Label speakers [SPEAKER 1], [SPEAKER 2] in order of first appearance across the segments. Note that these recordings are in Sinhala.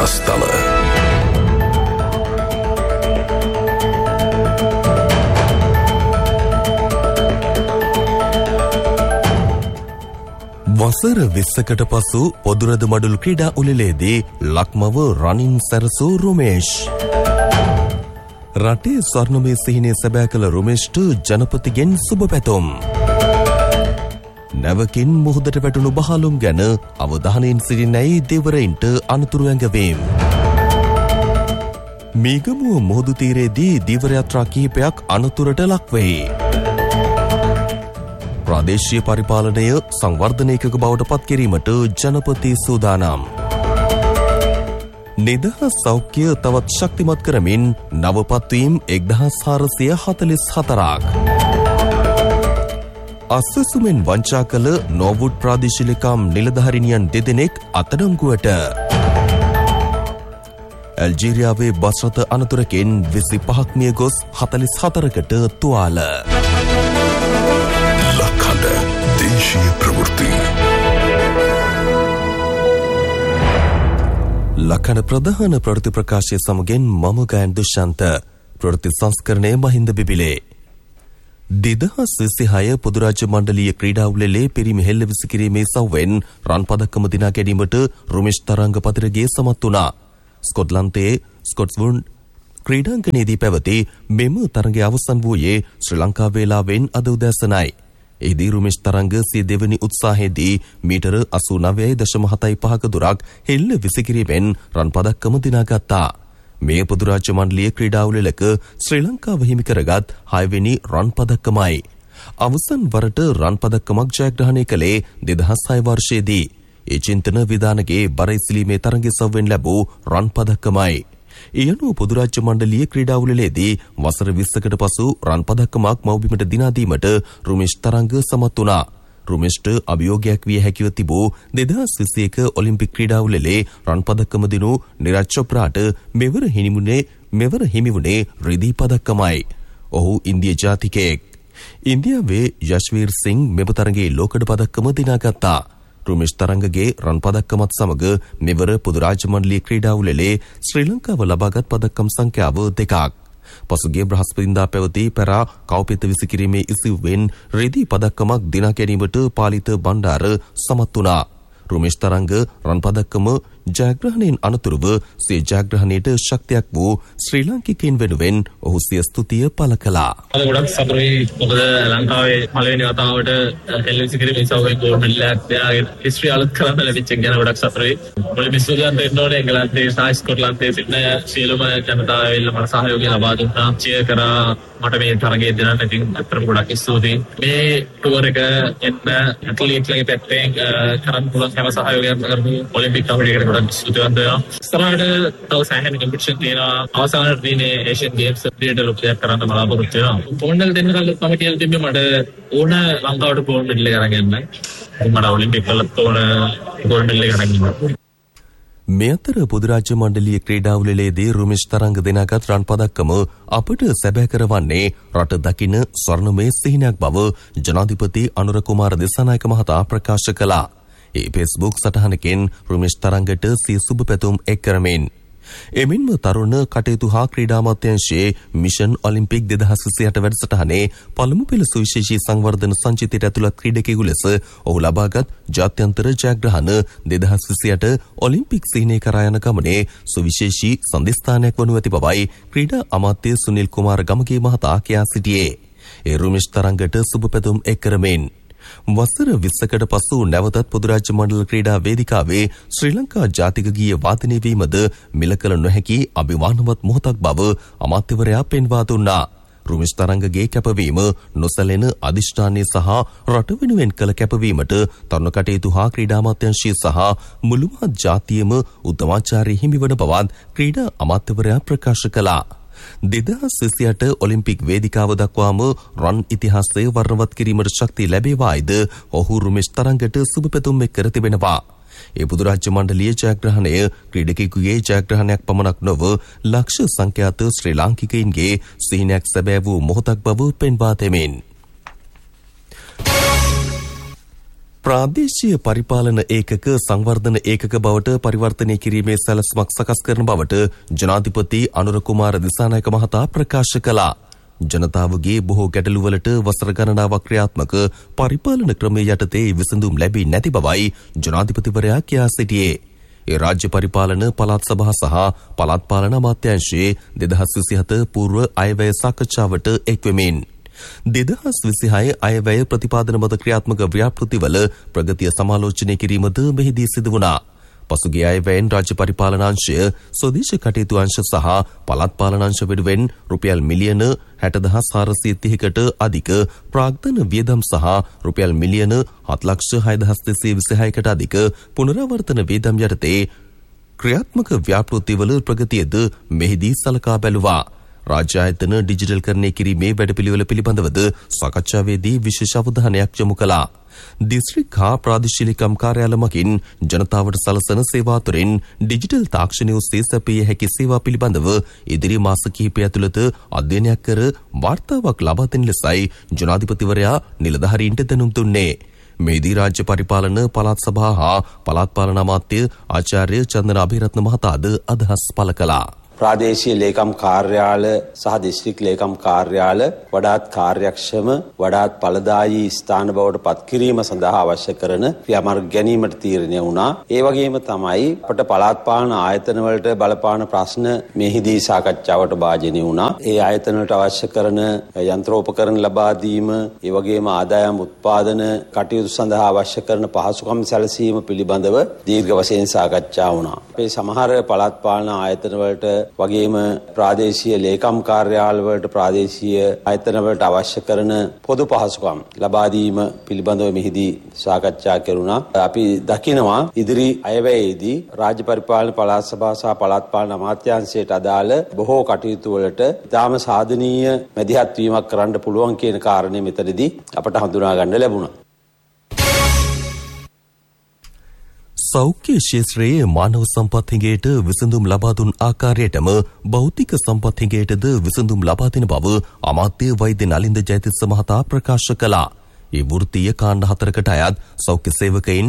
[SPEAKER 1] රස්තල වසර 20කට පසු පොදුරද මඩුල් ක්‍රීඩා උළෙලේදී ලක්මව රනින් සැරසූ රුමේෂ්. රටේ ස්වර්ණමය සිහිනය සැබෑ කළ රුමේෂ්ට ජනපතිගෙන් සුබ පැතුම්. නැවකින් මුහුදට වැටුණු බහලුම් ගැන අවධානයෙන් සිටින්නයි දෙවරයින්ට අනතුරු ඇඟවීම්. මීගමුව මුහුදු තීරයේදී දීවර යාත්‍රා කිහිපයක් අනතුරට ලක්වෙයි. ප්‍රාදේශීය පරිපාලනය සංවර්ධනයකක බවට පත් කිරීමට ජනපති සූදානම්. නිදහස් සෞඛ්‍ය තවත් ශක්තිමත් කරමින් නවපත්වීම් 1444ක්. අස්වැසුමෙන් වංචා කළ නෝවුඩ් ප්‍රාදේශීයකම් නිලධාරිනියන් දෙදෙනෙක් අත්අඩංගුවට. ඇල්ජීරියාවේ බස් රථ අනතුරකින් 25ක් මිය ගොස් 44කට තුවාල. ලක්හඬ දේශීය ප්‍රවෘත්ති. ලක්හඬ ප්‍රධාන ප්‍රවෘත්ති ප්‍රකාශය සමගින් මම ගයන් දුෂ්‍යන්ත. ප්‍රවෘත්ති සංස්කරණය මහින්ද බිබිලේ. 2026 පොදුරාජ්‍ය මණ්ඩලීය ක්‍රීඩා උළෙලේ පිරිමි හෙල්ල විසිකිරීමේ සව්වෙන් රන් පදක්කම දිනා ගැනීමට රුමේෂ් තරංග පතිරගේ සමත් වුණා. ස්කොට්ලන්තයේ ස්කොට්ස්වුඩ් ක්‍රීඩාංගණයේදී පැවති මෙම තරගය අවසන් වූයේ ශ්‍රී ලංකා වේලාවෙන් අද උදෑසනයි. එහිදී රුමේෂ් තරංග සිය දෙවැනි උත්සාහයේදී මීටර 89.75ක දුරක් හෙල්ල විසිකිරීමෙන් රන් පදක්කම දිනාගත්තා. මේ පොදුරාජ්‍ය මණ්ඩලීය ක්‍රීඩා උළෙලක ශ්‍රී ලංකාව හිමි කරගත් 6 වෙනි රන් පදක්කමයි. අවසන් වරට රන් පදක්කමක් ජයග්‍රහණය කළේ 2006 වර්ෂයේදී. ඒ චින්තන විධානගේ බරයිසිලීමේ තරගයේ සව්වෙන් ලැබූ රන් පදක්කමයි. ඒ අනුව පොදුරාජ්‍ය මණ්ඩලීය ක්‍රීඩා උළෙලේදී වසර 20කට පසු රන් පදක්කමක් මව්බිමට දිනා දීමට රුමේෂ් තරංග සමත් වුණා. රුමේෂ්ට අභියෝගයක් විය හැකිව තිබූ 2021 ඔලිම්පික් ක්‍රීඩා උළෙලේ රන් පදක්කම දිනු නිරජ් චොප්රාට මෙවර හිමි වුණේ රිදී පදක්කමයි. ඔහු ඉන්දිය ජාතිකයෙක්. ඉන්දියාවේ යශ්වීර් සිං මෙම තරගයේ ලෝකඩ පදක්කම දිනාගත්තා. රුමේෂ් තරංගගේ රන් පදක්කමත් සමග මෙවර පොදුරාජ්‍ය මණ්ඩලීය ක්‍රීඩා උළෙලේ ශ්‍රී ලංකාව ලබාගත් පදක්කම් සංඛ්‍යාව 2ක්. පසුගිය බ්‍රහස්පතින්දා පැවති පැරා කව්පෙත විසිකිරීමේ ඉසිව්වෙන් රෙදි පදක්කමක් දිනා ගැනීමට පාලිත බණ්ඩාර සමත් වුණා. රුමේෂ් තරංග රන් පදක්කම ජයග්‍රහණයෙන් අනතුරුව සිය ජයග්‍රහණයට ශක්තියක් වූ ශ්‍රී ලාංකිකයින් වෙනුවෙන් ඔහු සිය ස්තුතිය පළ කළා.
[SPEAKER 2] අද ගොඩක් සතුටුයි. මොකද ලංකාවේ පළවෙනි වතාවට හෙල්ල විසිකිරීමේ සෞඛ්‍ය ගෝල්ඩ් මෙඩලයක් දෙයාගෙන හිස්ටරි අලුත් කරන්න ලැබිච්ච එක ගැන ගොඩක් සතුටුයි. මුලින්ම ස්තුතිවන්ත වෙන්න ඕනේ එංගලන්තයේ සහ ස්කොට්ලන්තයේ සිටින සියලුම ජනතාව එල්ල මට සහයෝගය ලබා දුන්නා. චියර් කරා මට මේ තරගයේ දෙන්න ඉතින් අත්‍තරම ගොඩක් ස්තුතියි. මේ ටුවර් එක එන්න ඇත්ලීට්ලගේ පැත්තෙන් කරන්න පුළුවන් හැම සහයෝගයක් කරපු ඔලිම්පික් කමිටුවට ගොඩක් ස්තුතිවන්ත වෙනවා. ඉස්සරහට තව සෑහෙන කම්පිටිෂන් තියෙනවා. අවසානට දිනේ ඒෂියන් ගේම්ස් පිළිට ලොකුයක් කරන්න බලාපොරොත්තු වෙනවා. පොන්ඩල් දෙන්න කලින් මම කියලා තිබ්බේ මට ඕන ලංකාවට ගෝල්ඩ් මෙඩල් එක අරන් යන්න. මට ඔලිම්පික් වලත් ඕන ගෝල්ඩ් මෙඩල් එක අරන් යන්න.
[SPEAKER 1] මේ අතර පොදුරාජ්‍ය මණ්ඩලීය ක්‍රීඩා උළෙලේදී රුමේෂ් තරංග දිනාගත් රන් පදක්කම අපට සැබෑ කරවන්නේ රට දකින ස්වර්ණමය සිහිනයක් බව ජනාධිපති අනුර කුමාර දිසානායක මහතා ප්‍රකාශ කළා. ඒ ෆේස්බුක් සටහනකින් රුමේෂ් තරංගට සිය සුබ පැතුම් එක් කරමින් එමින්ම තරුණ කටයුතු හා ක්‍රීඩා අමාත්‍යාංශයේ මිෂන් ඔලිම්පික් 2028 වැඩසටහනේ පළමු පෙළ සුවිශේෂී සංවර්ධන සංචිතයට ඇතුළත් ක්‍රීඩකයෙකු ලෙස ඔහු ලබාගත් ජාත්‍යන්තර ජයග්‍රහණ 2028 ඔලිම්පික් සිහිනය කරා යන ගමනේ සුවිශේෂී සන්ධස්ථානයක් වනු ඇති බවයි ක්‍රීඩා අමාත්‍ය සුනිල් කුමාර ගමගේ මහතා කියා සිටියේ. ඒ රුමේෂ් තරංගට සුබ පැතුම් එක් කරමින් වසර 20කට පසු නැවතත් පොදුරාජ්‍ය මණ්ඩල ක්‍රීඩා වේදිකාවේ ශ්‍රී ලංකා ජාතික ගීය වාදනය වීමද මිල කළ නොහැකි අභිමානවත් මොහොතක් බව අමාත්‍යවරයා පෙන්වා දුන්නා. රුමේෂ් තරංගගේ කැපවීම නොසැලෙන අධිෂ්ඨානය සහ රට වෙනුවෙන් කළ කැපවීමට තරුණ කටයුතු හා ක්‍රීඩා අමාත්‍යාංශය සහ මුළු මහත් ජාතියම උත්තමාචාරී හිමිවන බවත් ක්‍රීඩා අමාත්‍යවරයා ප්‍රකාශ කළා. 2028 ඔලිම්පික් වේදිකාව දක්වාම රන් ඉතිහාසය වර්ණවත් කිරීමට ශක්තිය ලැබේවායිද ඔහු රුමේෂ් තරංගට සුබ පැතුම් එක් කර තිබෙනවා. ඒ පොදුරාජ්‍ය මණ්ඩලීය ජයග්‍රහණය ක්‍රීඩකයෙකුගේ ජයග්‍රහණයක් පමණක් නොව ලක්ෂ සංඛ්‍යාත ශ්‍රී ලාංකිකයින්ගේ සිහිනයක් සැබෑ වූ මොහොතක් බව පෙන්වා දෙමින් ප්‍රාදේශීය පරිපාලන ඒකක සංවර්ධන ඒකක බවට පරිවර්තනය කිරීමේ සැලැස්මක් සකස් කරන බවට ජනාධිපති අනුර කුමාර දිසානායක මහතා ප්‍රකාශ කළා. ජනතාවගේ බොහෝ ගැටලුවලට වසර ගණනාවක් ක්‍රියාත්මක පරිපාලන ක්‍රමයේ යටතේ විසඳුම් ලැබී නැති බවයි ජනාධිපතිවරයා කියා සිටියේ. ඒ රාජ්‍ය පරිපාලන පළාත් සභා සහ පළාත් පාලන අමාත්‍යාංශයේ 2027 පූර්ව අයවැය සාකච්ඡාවට එක්වෙමින් 2026 අයවැය ප්‍රතිපාදන මත ක්‍රියාත්මක ව්‍යාපෘතිවල ප්‍රගතිය සමාලෝචනය කිරීමද මෙහිදී සිදු වුණා. පසුගිය අයවැයෙන් රාජ්‍ය පරිපාලනාංශය ස්වදේශ කටයුතු අංශ සහ පළාත් පාලනාංශ වෙනුවෙන් රුපියල් මිලියන 60,430කට අධික ප්‍රාග්ධන වියදම් සහ රුපියල් මිලියන 7,06,226කට අධික පුනරාවර්තන වියදම් යටතේ ක්‍රියාත්මක ව්‍යාපෘතිවල ප්‍රගතියද මෙහිදී සලකා බැලුවා. රාජ්‍ය ආයතන ඩිජිටල්කරණය කිරීමේ වැඩපිළිවෙල පිළිබඳවද සාකච්ඡාවේදී විශේෂ අවධානයක් යොමු කළා. දිස්ත්‍රික් හා ප්‍රාදේශීය කාර්යාල මගින් ජනතාවට සලසන සේවා අතරින් ඩිජිටල් තාක්ෂණය ඔස්සේ සැපිය හැකි සේවා පිළිබඳව ඉදිරි මාස කිහිපය ඇතුළත අධ්‍යයනයක් කර වාර්තාවක් ලබා දෙන ලෙසයි ජනාධිපතිවරයා නිලධාරීන්ට දැනුම් දුන්නේ. මෙහිදී රාජ්‍ය පරිපාලන පළාත් සභා හා පළාත් පාලන අමාත්‍ය ආචාර්ය චන්දන අබේරත්න මහතාද අදහස් පළ කළා.
[SPEAKER 3] ප්‍රාදේශීය ලේකම් කාර්යාල සහ දිස්ත්‍රික් ලේකම් කාර්යාල වඩාත් කාර්යක්ෂම වඩාත් ඵලදායී ස්ථාන බවට පත් කිරීම සඳහා අවශ්‍ය කරන ක්‍රියාමාර්ග ගැනීමට තීරණය වුණා. ඒ වගේම තමයි අපට පළාත් පාලන ආයතන වලට බලපාන ප්‍රශ්න මෙහිදී සාකච්ඡාවට භාජනය වුණා. ඒ ආයතන වලට අවශ්‍ය කරන යන්ත්‍රෝපකරණ ලබා දීම, ඒ වගේම ආදායම් උත්පාදන කටයුතු සඳහා අවශ්‍ය කරන පහසුකම් සැලසීම පිළිබඳව දීර්ඝ වශයෙන් සාකච්ඡා වුණා. අපේ සමහර පළාත් පාලන ආයතන වලට වගේම ප්‍රාදේශීය ලේකම් කාර්යාල වලට ප්‍රාදේශීය ආයතන වලට අවශ්‍ය කරන පොදු පහසුකම් ලබා දීම පිළිබඳව මෙහිදී සාකච්ඡා කෙරුණා. අපි දකිනවා ඉදිරි අයවැයේදී රාජ්‍ය පරිපාලන පළාත් සභා සහ පළාත් පාලන අමාත්‍යාංශයට අදාළ බොහෝ කටයුතු වලට ඉතාම සාධනීය මැදිහත් වීමක් කරන්න පුළුවන් කියන කාරණේ මෙතනදී අපට හඳුනා ගන්න ලැබුණා.
[SPEAKER 1] සෞඛ්‍ය ක්ෂේත්‍රයේ මානව සම්පත් හිඟයට විසඳුම් ලබා දුන් ආකාරයටම භෞතික සම්පත් හිඟයටද විසඳුම් ලබා දෙන බව අමාත්‍ය වෛද්‍ය නලින්ද ජයතිස්ස මහතා ප්‍රකාශ කළා. ඒ වෘත්තීය කාණ්ඩ 4කට අයත් සෞඛ්‍ය සේවකයින්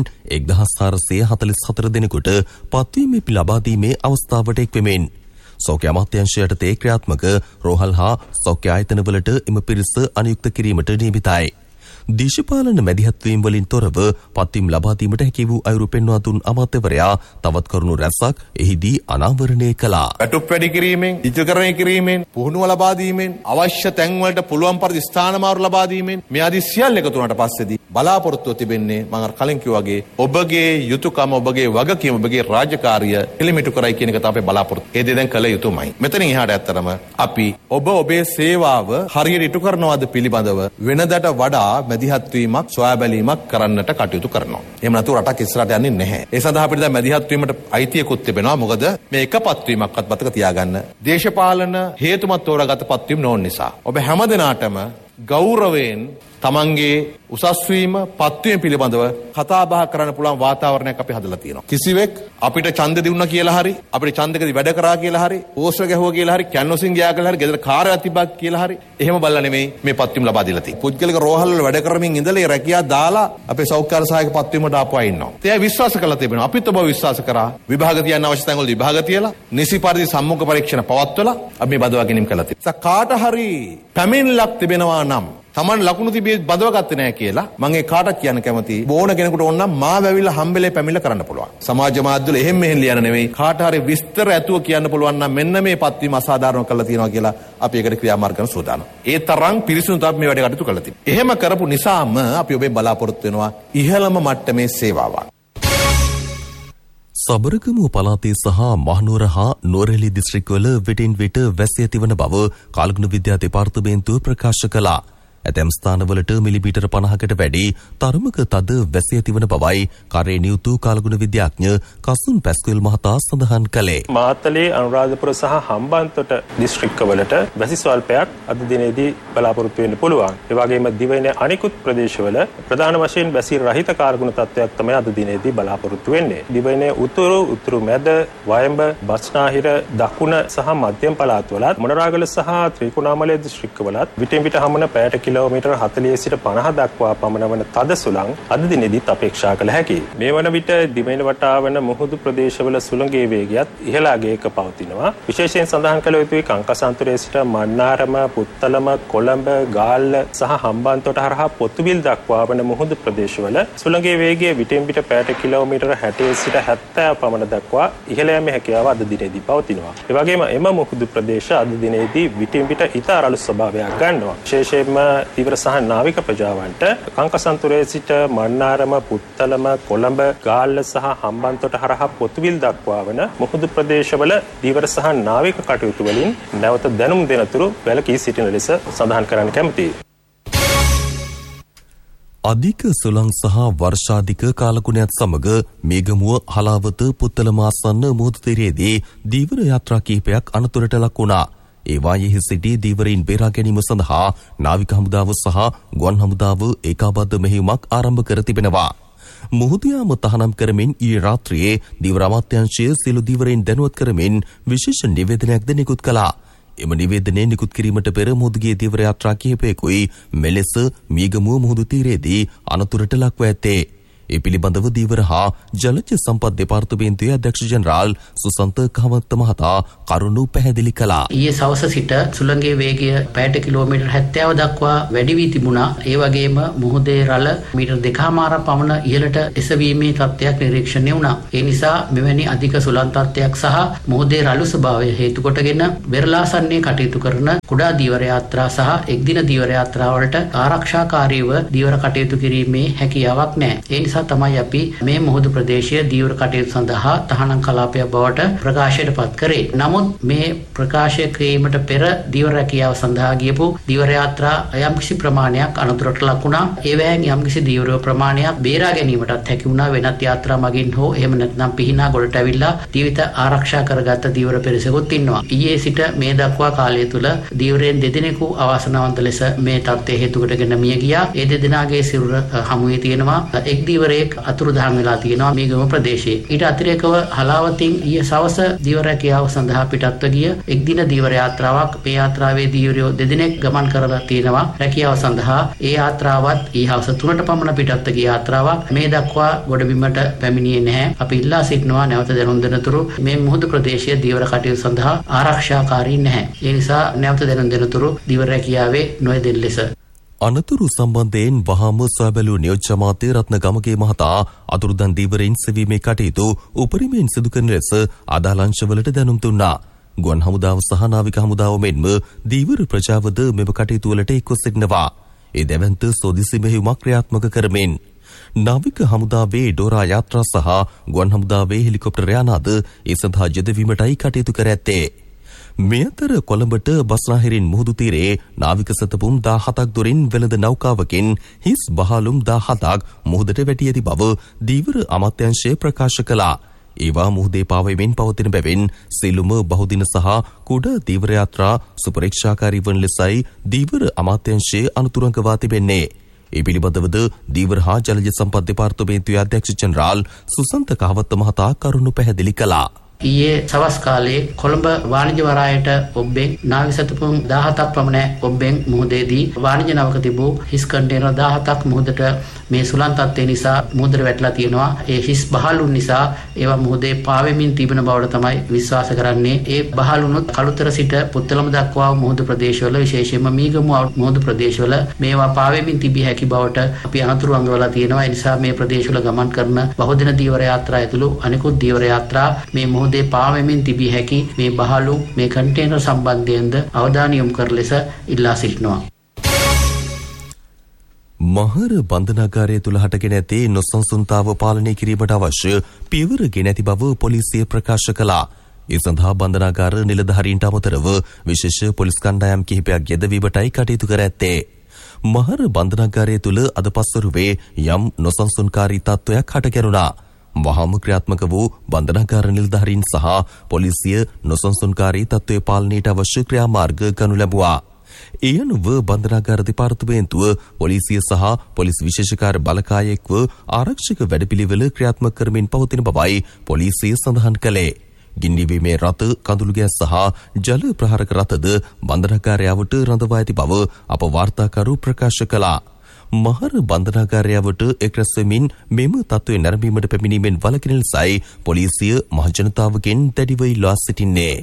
[SPEAKER 1] 1444 දෙනෙකුට පත්වීම ලබා දීමේ අවස්ථාවට එක්වෙමින් සෞඛ්‍ය අමාත්‍යාංශය යටතේ ක්‍රියාත්මක රෝහල් හා සෞඛ්‍ය ආයතනවලට එම පිරිස අනියුක්ත කිරීමට නියමිතයි. දේශපාලන මැදිහත්වීම් වලින් තොරව පත්වීම් ලබා දීමට හැකි වූ අයුරු පෙන්වා දුන් අමාත්‍යවරයා තවත් කරුණු රැසක් එහිදී අනාවරණය කළා.
[SPEAKER 4] වැටුප් වැඩි කිරීමෙන්, ඉදිරිකරණය කිරීමෙන්, පුහුණුව ලබා දීමෙන්, අවශ්‍ය තැන් වලට පුළුවන් පරිදි ස්ථාන මාරු ලබා දීමෙන් මේ ආදී සියල්ල එකතු වුණාට පස්සේදී බලාපොරොත්තුව තිබෙන්නේ මම අර කලින් කිව්වා වගේ ඔබගේ යුතුයකම, ඔබගේ වගකීම, ඔබගේ රාජකාරිය එලිමිටු කරයි කියන එක තමයි බලාපොරොත්තු. ඒ දේ දැන් කළ යුතුමයි. මෙතනින් එහාට ඇත්තරම අපි ඔබේ සේවාව හරියට ඉටු කරනවද පිළිබඳව වෙනදට වඩා මැදිහත් වීමක්, සොයා බැලීමක් කරන්නට කටයුතු කරනවා. එහෙම නැතුව රටක් ඉස්සරහට යන්නේ නැහැ. ඒ සඳහා අපිට දැන් මැදිහත් වීමට අයිතියකුත් තිබෙනවා. මොකද මේ එකපත් වීමක්වත් මතක තියාගන්න. දේශපාලන හේතුමත් තෝරාගත පත්වීම නොවන නිසා. ඔබ හැමදෙනාටම ගෞරවයෙන් තමන්ගේ උසස් වීම, පත්වීම පිළිබඳව කතා බහ කරන්න පුළුවන් වාතාවරණයක් අපි හදලා තියෙනවා. කිසිවෙක් අපිට ඡන්ද දෙුණා කියලා හරි, අපිට ඡන්දකදී වැඩ කරා කියලා හරි, පෝස්ටර් ගැහුවා කියලා හරි, කැන්වසින් ගියා කියලා හරි, ගෙදර කාර්යයක් තිබ්බා කියලා හරි, එහෙම බලලා නෙමෙයි මේ පත්වීම ලබා දීලා තියෙන්නේ. පුද්ගලික රෝහල් වල වැඩ කරමින් ඉඳලා රැකියාව දාලා අපේ සෞඛ්‍ය සහායක පත්වීමට ආපු අය ඉන්නවා. ඒ විශ්වාස කරලා තිබෙනවා. අපිත් ඔබ විශ්වාස කරා. විභාග තියන්න අවශ්‍ය තැන් වල විභාග තියලා, නිසි පරිදි සම්මුඛ පරීක්ෂණ පවත්වලා අපි මේ බදවා ගැනීම කළා තියෙනවා. කාට හරි පැමිණිල්ලක් තිබෙනවා නම් Taman ලකුණු තිබේ බදවගත්තේ නැහැ කියලා මම ඒ කාටත් කියන්න කැමතියි. ඕන කෙනෙකුට ඕන නම් මාව ඇවිල්ලා හම්බෙලේ පැමිණිලා කරන්න පුළුවන්. සමාජ මාධ්‍යවල එහෙම මෙහෙම ලියන නෙවෙයි. කාට හරි විස්තර ඇතුව කියන්න පුළුවන් නම් මෙන්න මේ පත්වීම අසාධාරණව කරලා තියෙනවා කියලා අපි ඒකට ක්‍රියාමාර්ග කරන සූදානම්. ඒ තරම් පිරිසුදු තමයි මේ වැඩ කටයුතු කරලා තියෙන්නේ. එහෙම කරපු නිසාම අපි ඔබෙන් බලාපොරොත්තු වෙනවා ඉහළම මට්ටමේ සේවාවක්.
[SPEAKER 1] සබරගමුව පළාතේ සහ මහනුවර හා නුවරඑළිය දිස්ත්‍රික්කවල විටින් විට වැසි ඇතිවන බව කාලගුණ විද්‍යා දෙපාර්තමේන්තුව ප්‍රකාශ කළා. ඇතැම් ස්ථානවලට මිලිමීටර 50කට වැඩි තරමක තද වැසි ඇතිවන බවයි කාර්ය නියුතු කාලගුණ විද්‍යාඥ කසුන් පැස්කුවෙල් මහතා සඳහන් කළේ.
[SPEAKER 5] මාතලේ, අනුරාධපුර සහ හම්බන්තොට දිස්ත්‍රික්කවලට වැසි ස්වල්පයක් අද දිනේදී බලාපොරොත්තු වෙන්න පුළුවන්. ඒ වගේම දිවයිනේ අනිකුත් ප්‍රදේශවල ප්‍රධාන වශයෙන් වැසි රහිත කාලගුණ තත්ත්වයක් තමයි අද දිනේදී බලාපොරොත්තු වෙන්නේ. දිවයිනේ උතුරු මැද, වයඹ, බස්නාහිර, දකුණ සහ මධ්‍යම පළාත්වලත්, මොනරාගල සහ ත්‍රිකුණාමලය දිස්ත්‍රික්කවලත් විටින් විට හමුවන පැයට කිලෝමීටර් 40 සිට 50 දක්වා පමණ වන තද සුළං අද දිනෙදිත් අපේක්ෂා කළ හැකියි. මේ වන විට දිවයින වටා වන මුහුදු ප්‍රදේශවල සුළඟේ වේගයත් ඉහළ අගයක පවතිනවා. විශේෂයෙන් සඳහන් කළ යුතුයි කංකසන්තුරේ සිට මන්නාරම, පුත්තලම, කොළඹ, ගාල්ල සහ හම්බන්තොට හරහා පොතුවිල් දක්වා වන මුහුදු ප්‍රදේශවල සුළඟේ වේගය විටින් විට පැයට කිලෝමීටර් 60 සිට 70 පමණ දක්වා ඉහළ යාමේ හැකියාව අද දිනෙදී පවතිනවා. ඒ වගේම එම මුහුදු ප්‍රදේශ අද දිනෙදී විටින් විට ඉතා රළු ස්වභාවයක් ගන්නවා. විශේෂයෙන්ම තීව්‍ර සහ නාවික ප්‍රජාවන්ට කංකසන්තුරේ සිට මන්නාරම, පුත්තලම, කොළඹ, ගාල්ල සහ හම්බන්තොට හරහා පොතුවිල් දක්වා වන මුහුදු ප්‍රදේශවල දීවර සහ නාවික කටයුතු වලින් නැවත දැනුම් දෙනතුරු වැළකී සිටින ලෙස සඳහන් කරන්න කැමැතියි.
[SPEAKER 1] අධික සුළං සහ වර්ෂාධික කාලගුණයත් සමග මේගමුව හලාවත පුත්තලම ආසන්න මුහුදු තීරයේදී දීවර යාත්‍රා කිහිපයක් අනතුරට ලක් වුණා. ඒවායෙහි සිටි දීවරයින් බේරා ගැනීම සඳහා නාවික හමුදාව සහ ගුවන් හමුදාව ඒකාබද්ධ මෙහෙයුමක් ආරම්භ කර තිබෙනවා. මුහුදු යාම තහනම් කරමින් ඊයේ රාත්‍රියේ දීවර අමාත්‍යාංශය සියලු දීවරයින් දැනුවත් කරමින් විශේෂ නිවේදනයක්ද නිකුත් කළා. එම නිවේදනය නිකුත් කිරීමට පෙර මුහුදුගේ දීවර යාත්‍රා කිහිපයකුයි මෙලෙස මීගමුව මුහුදු තීරයේදී අනතුරට ලක්ව ඇත්තේ. ඒ පිළිබඳව දීවර හා ජලජ සම්පත් දෙපාර්තමේන්තුවේ අධ්‍යක්ෂ ජෙනරාල් සුසන්ත කහවත්ත මහතා කරුණු පැහැදිලි කළා.
[SPEAKER 6] ඊයේ සවස සිට සුළඟේ වේගය පැයට කිලෝමීටර් 70 දක්වා වැඩි වී තිබුණා. ඒ වගේම මුහුදේ රළ මීටර් 2.5 පමණ ඉහළට එසවීමේ තත්ත්වයක් නිරීක්ෂණය වුණා. ඒ නිසා මෙවැනි අධික සුළං තත්ත්වයක් සහ මුහුදේ රළු ස්වභාවය හේතු කොටගෙන වෙරළාසන්නයේ කටයුතු කරන කුඩා දීවර යාත්‍රා සහ එක්දින දීවර යාත්‍රා වලට ආරක්ෂාකාරීව දීවර කටයුතු කිරීමේ හැකියාවක් නැහැ. ඒ නිසා තමයි අපි මේ මුහුදු ප්‍රදේශයේ දීවර කටයුතු සඳහා තහනම් කලාපයක් බවට ප්‍රකාශයට පත් කරේ. නමුත් මේ ප්‍රකාශය කිරීමට පෙර දීවර රැකියාව සඳහා ගියපු දීවර යාත්‍රා යම්කිසි ප්‍රමාණයක් අනතුරට ලක් වුණා. ඒවැයෙන් යම්කිසි දීවර ප්‍රමාණයක් බේරා ගැනීමටත් හැකි වුණා. වෙනත් යාත්‍රා මගින් හෝ එහෙම නැත්නම් පිහිනා ගොඩට ඇවිල්ලා ජීවිත ආරක්ෂා කරගත්ත දීවර පිරිසකුත් ඉන්නවා. ඊයේ සිට මේ දක්වා කාලය තුල දීවරෙන් දෙදෙනෙකු අවාසනාවන්ත ලෙස මේ තත්ත්වය හේතු කොටගෙන මිය ගියා. ඒ දෙදෙනාගේ සිරුර හමුවේ තියෙනවා. එක් දීවරයෙක් අතුරුදහන් වෙලා තියෙනවා මේගම ප්‍රදේශයේ. ඊට අතිරේකව හලාවතින් ඊයේ සවස දීවර රැකියාව සඳහා පිටත්ව ගිය එක් දින දීවර යාත්‍රාවක් මේ යාත්‍රාවේ දීවරයෝ දෙදෙනෙක් ගමන් කරලා තියෙනවා රැකියාව සඳහා. ඒ යාත්‍රාවත් ඊ හවස 3ට පමණ පිටත්ව ගිය යාත්‍රාවක්. මේ දක්වා ගොඩබිමට පැමිණියේ නැහැ. අපි ඉල්ලා සිටිනවා නැවත දැනුම් දෙනතුරු මේ මුහුදු ප්‍රදේශයේ දීවර කටයුතු සඳහා ආරක්ෂාකාරී නැහැ. ඒ නිසා නැවත දැනුම් දෙනතුරු දීවර රැකියාවේ නොයෙදෙන ලෙස
[SPEAKER 1] අනතුරු සම්බන්ධයෙන් වහාම සොයබැලූ නියෝජ්‍ය අමාත්‍ය රත්න ගමගේ මහතා අතුරුදන් දීවරයින් සෙවීමේ කටයුතු උපරිමයෙන් සිදු කරන ලෙස අදාළ අංශවලට දැනුම් දුන්නා. ගුවන් හමුදාව සහ නාවික හමුදාව මෙන්ම දීවර ප්‍රජාවද මෙම කටයුතු වලට එක්ව සිටිනවා. ඒ දැවැන්ත සෝදිසි මෙහෙයුමක් ක්‍රියාත්මක කරමින් නාවික හමුදාවේ ඩෝරා යාත්‍රා සහ ගුවන් හමුදාවේ හෙලිකොප්ටර් යානාද ඒ සඳහා යෙදවීමටයි කටයුතු කර ඇත්තේ. මේ අතර කොළඹට බස්නාහිරින් මුහුදු තීරයේ නාවික සතපුම් 17ක් දොරින් වෙළඳ නෞකාවකින් හිස් බහලුම් 17ක් මුහුදට වැටී ඇති බව දීවර අමාත්‍යාංශය ප්‍රකාශ කළා. ඒවා මුහුදේ පාවෙමින් පවතින බැවින් සියලුම බහුදින සහ කුඩා දීවර යාත්‍රා සුපරීක්ෂාකාරී වන ලෙසයි දීවර අමාත්‍යාංශයේ අනුතුරංගවා තිබෙන්නේ. ඒ පිළිබඳවද දීවර හා ජලජ සම්පත් දෙපාර්තමේන්තුවේ අධ්‍යක්ෂ ජෙනරාල් සුසන්ත කහවත්ත මහතා කරුණු පැහැදිලි කළා.
[SPEAKER 6] ඊයේ සවස් කාලයේ කොළඹ වාණිජ්‍ය වරායට ඔබ්බෙන් නාවික සතුපුම් 17ක් පමණ ඔබ්බෙන් මුහුදේදී වාණිජ්‍ය නවක තිබූ හිස් කන්ටේනර් 17ක් මුහුදට මේ සුළං තත්ත්වය නිසා මුහුදට වැටලා තියෙනවා. ඒ හිස් බහලුන් නිසා ඒවා මුහුදේ පාවෙමින් තිබෙන බවට තමයි විශ්වාස කරන්නේ. ඒ බහලුනුත් කළුතර සිට පුත්තලම දක්වා මුහුදු ප්‍රදේශවල විශේෂයෙන්ම මීගමුව මුහුදු ප්‍රදේශවල මේවා පාවෙමින් තිබිය හැකි බවට අපි අනතුරු අංගවලා තියෙනවා. ඒ නිසා මේ ප්‍රදේශවල ගමන් කරන බහුදින දීවර යාත්‍රා ඇතුළු අනිකුත් දීවර යාත්‍රා මේ මුහුදේ පාවෙමින් තිබිය හැකි මේ බහලු මේ කන්ටේනර් සම්බන්ධයෙන්ද අවධානය යොමු කර ලෙස ඉල්ලා සිටිනවා.
[SPEAKER 1] මහර බන්ධනාගාරය තුළ හටගෙන ඇති නොසන්සුන්තාව පාලනය කිරීමට අවශ්‍ය පියවර ගෙන ඇති බව පොලිසිය ප්‍රකාශ කළා. ඒ සඳහා බන්ධනාගාර නිලධාරීන්ට අමතරව විශේෂ පොලිස් කණ්ඩායම් කිහිපයක් යෙදවීමටයි කටයුතු කර ඇත්තේ. මහර බන්ධනාගාරය තුළ අද පස්වරුවේ යම් නොසන්සුන්කාරී තත්ත්වයක් හටගැනුණා. වහාම ක්‍රියාත්මක වූ බන්ධනාගාර නිලධාරීන් සහ පොලිසිය නොසන්සුන්කාරී තත්ත්වය පාලනයට අවශ්‍ය ක්‍රියාමාර්ග ගනු ලැබුවා. ඒ අනුව බන්ධනාගාර දෙපාර්තමේන්තුව පොලිසිය සහ පොලිස් විශේෂකාර බලකායෙක්ව ආරක්ෂක වැඩපිළිවෙල ක්‍රියාත්මක කරමින් පවතින බවයි පොලිසිය සඳහන් කළේ. ගින්නිවීමේ රථ, කඳුළු ගෑස් සහ ජල ප්‍රහාරක රථද බන්ධනාගාරයට රඳවා ඇති බව අප වාර්තාකරු ප්‍රකාශ කළා. මහර බන්ධනාගාරයට එක්රැස් වෙමින් මෙම තත්ත්වය නැරඹීමට පැමිණීමෙන් වළකින ලෙසයි පොලිසිය මහජනතාවගෙන් දැඩිව ඉල්ලා සිටින්නේ.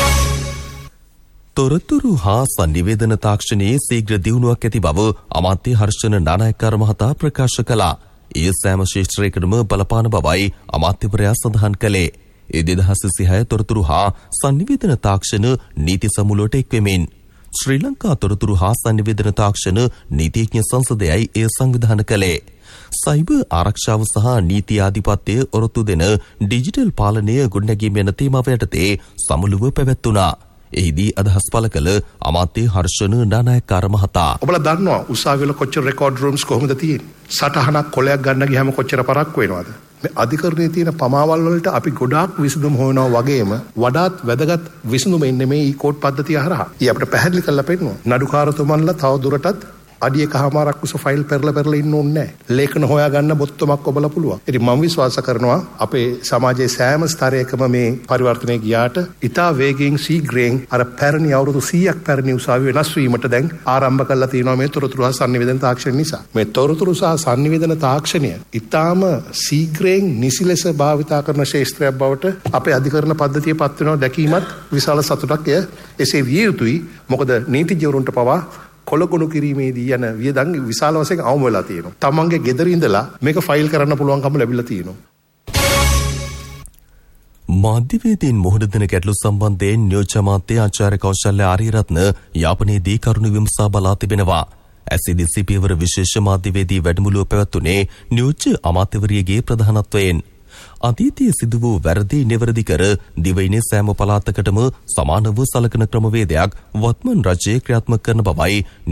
[SPEAKER 1] තොරතුරු හා සංනිවේදන තාක්ෂණයේ ශීඝ්‍ර දියුණුවක් ඇති බව අමාත්‍ය හර්ෂණ නානායක්කාර මහතා ප්‍රකාශ කළා. ඒ සෑම ශේෂ්ත්‍රයකටම බලපාන බවයි අමාත්‍යවරයා සඳහන් කළේ. ඒ 2026 තොරතුරු හා සංනිවේදන තාක්ෂණ නීති සමුළුවට එක්වෙමින් ශ්‍රී ලංකා තොරතුරු හා සංනිවේදන තාක්ෂණ නීතිඥ සංසදයයි එය සංවිධාන කළේ. සයිබර් ආරක්ෂාව සහ නීති ආධිපත්‍යය ඔරොත්තු දෙන ඩිජිටල් පාලනය ගොඩනැගීම යන තේමාව යටතේ සමුළුව පැවැත්වුණා. එහිදී අදහස් පළ කළ අමාත්‍ය හර්ෂණ නානායක්කාර මහතා.
[SPEAKER 7] ඔබලා දන්නවා උසාවිවල කොච්චර රෙකෝඩ් රූම්ස් කොහොමද තියෙන්නේ? සටහනක් කොලයක් ගන්න ගියාම කොච්චර පරක් වෙනවද? මේ අධිකරණයේ තියෙන පමාවල් වලට අපි ගොඩාක් විසඳුම් හොයනවා වගේම වඩාත් වැදගත් විසඳුම එන්නේ මේ ඊ-කෝඩ් පද්ධතිය හරහා. ඊ අපිට පැහැදිලි කරලා පෙන්නනවා. නඩුකාරතුමන්ලා තව දුරටත් අඩිය කහමාරක් උස ෆයිල් පෙරලා ඉන්න ඕනේ නැහැ. ලේඛන හොයාගන්න බොත්තමක් ඔබලා පුළුවන්. ඉතින් මම විශ්වාස කරනවා අපේ සමාජයේ සෑම ස්තරයකම මේ පරිවර්තනය ගියාට ඉතා වේගයෙන් ශීඝ්‍රයෙන් අර පැරණි අවුරුදු 100ක් පැරණි උසාවි වෙනස් වීමට දැන් ආරම්භ කරලා තියෙනවා මේ තොරතුරු සහ සංනිවේදන තාක්ෂණ නිසා. මේ තොරතුරු සහ සංනිවේදන තාක්ෂණය ඉතාම ශීඝ්‍රයෙන් නිසි ලෙස භාවිතා කරන ශාස්ත්‍රයක් බවට අපේ අධිකරණ පද්ධතිය පත් වෙනවා දැකීමත් විශාල සතුටක් එසේ විය යුතුයි. මොකද නීතිඥවරුන්ට පවා කොළගොනු කිරීමේදී යන වියදම් විශාල වශයෙන් අවම වෙලා තියෙනවා. තමන්ගේ ගෙදර ඉඳලා මේක ෆයිල් කරන්න පුළුවන්කම ලැබිලා තියෙනවා.
[SPEAKER 1] මාධ්‍යවේදීන් මුහුණ දෙන ගැටලු සම්බන්ධයෙන් නියෝජ්‍ය අමාත්‍ය ආචාර්ය කෞශල්‍ය ආරියරත්න යාපනයේදී කරුණු විමසා බලා තිබෙනවා. SCDC පියවර විශේෂ මාධ්‍යවේදී වැඩමුළුව පැවැත්වුණේ නියෝජ්‍ය අමාත්‍යවරියගේ ප්‍රධානත්වයෙන්. අතීතයේ සිදු වූ වැරදි නිවැරදි කර දිවයිනේ සෑම පළාතකටම සමානව සලකන ක්‍රමවේදයක් වත්මන් රජය ක්‍රියාත්මක කරන බවයි